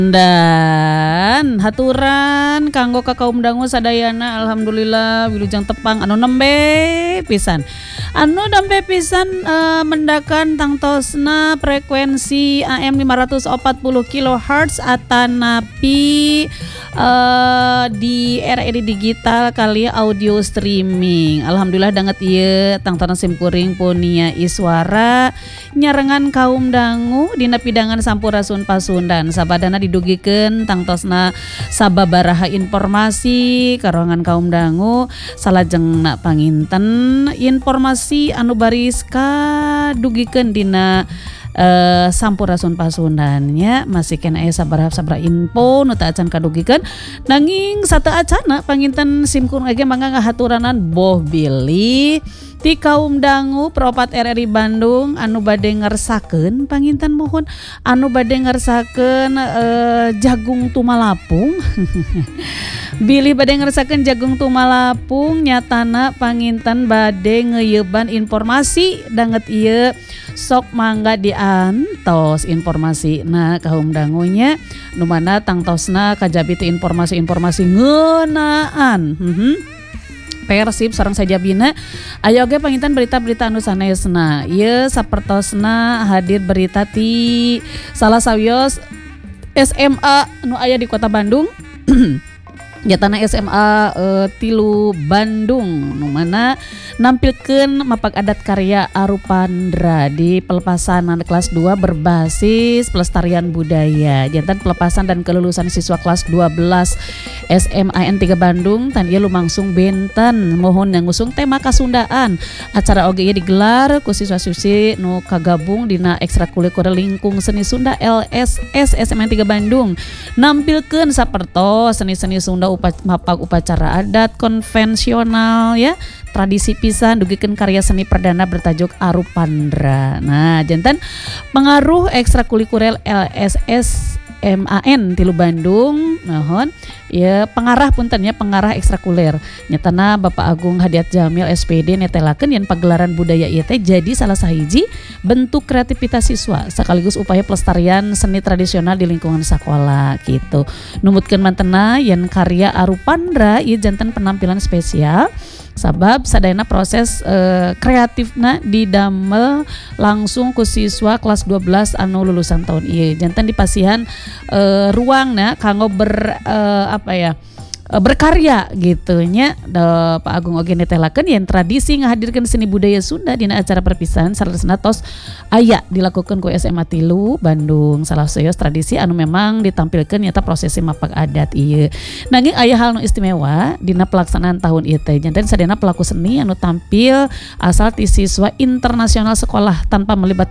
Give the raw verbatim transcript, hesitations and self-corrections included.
Dan haturan kanggo ka kaum dangu sadayana alhamdulillah wilujeng tepang anu nembe pisan. Anu nembe pisan uh, mendakan tangtosna frekuensi A M lima ratus empat puluh kilohertz atanapi uh, di era ini digital kali audio streaming. Alhamdulillah danget ieu tangtona simkuring punia iswara nyarengan kaum dangu dina pidangan sampurasun Pasundan sabadana didugikeun tangtosna sababaraha informasi karongan kaum dangu salajengna panginten informasi anu bariska dugikeun dina Uh, sampurasun Pasundan nya masih kena aya sabaraha-sabaraha info nu teu acan kadugikeun nanging sateu acana panginten simkuring age mangga ngahaturanan boh bilih ti kaum dangu Propat R R I Bandung anu bade ngersakeun panginten mohon anu bade ngersakeun uh, jagung tumalapung bilih bade ngersakeun jagung tumalapung nyatana panginten bade ngeuyeban informasi danget ieu sok mangga diantos informasi nah kaum dangunya nu mana tangtosna kajabi ti informasi-informasi ngeunaan hmm. Persib sareng sajabina aya oge panginten berita-berita anu sanesna ieu sapertosna hadir berita ti salah sawios S M A nu aya di Kota Bandung Jatana S M A uh, tilu Bandung nu mana nampilkeun mapak adat karya Arupandra di pelepasan kelas dua berbasis pelestarian budaya. Jantan pelepasan dan kelulusan siswa kelas dua belas S M A N tiga Bandung tan ieu lumangsung benten mohon yang ngusung tema Kasundaan. Acara oge ieu digelar ku siswa-siswi nu kagabung dina ekstrakurikuler lingkung seni Sunda L S S S M A N tiga Bandung. Nampilkeun sapertos seni-seni Sunda Upa, mapak upacara adat konvensional ya tradisi pisan dugikeun karya seni perdana bertajuk Arupandra. Nah jantan pengaruh ekstrakurikuler L S S M A N tilu Bandung mohon ya pengarah puntennya pengarah ekstrakurikuler nyatana Bapak Agung Hadiat Jamil S P D netelakeun yen pagelaran budaya ieu teh jadi salah sahiji bentuk kreativitas siswa sekaligus upaya pelestarian seni tradisional di lingkungan sekolah gitu. Numutkeun mantena yen karya Arupandra ieu janten penampilan spesial sabab sadayana proses e, kreatifna didamel langsung ku siswa kelas dua belas anu lulusan tahun ieu jantan dipasihan e, ruangna kanggo ber e, apa ya e, berkarya gitu nya Pak Agung oge netelakeun yen tradisi ngahadirkeun seni budaya Sunda dina acara perpisahan saresna tos aya dilakukan ku S M A tilu Bandung salah seueus tradisi anu memang ditampilkeun nyata prosesi mapak adat ieu nanging aya hal nu istimewa dina pelaksanaan tahun ieu teh janten sadayana pelaku seni anu tampil asal ti siswa internasional sekolah tanpa melibatkan